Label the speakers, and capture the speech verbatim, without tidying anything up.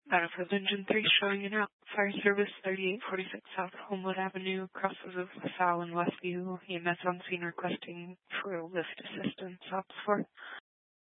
Speaker 1: Battlefield Engine three showing it out. Fire Service thirty-eight forty-six South Homewood Avenue, crosses of LaSalle and Westview. E M S on scene requesting for lift assistance. Ops four.